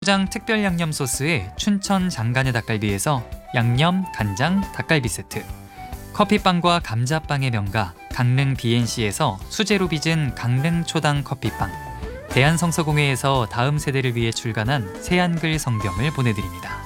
고추장 특별 양념 소스에 춘천 장간의 닭갈비에서 양념, 간장, 닭갈비 세트, 커피빵과 감자빵의 명가 강릉 BNC에서 수제로 빚은 강릉 초당 커피빵, 대한성서공회에서 다음 세대를 위해 출간한 새한글 성경을 보내드립니다.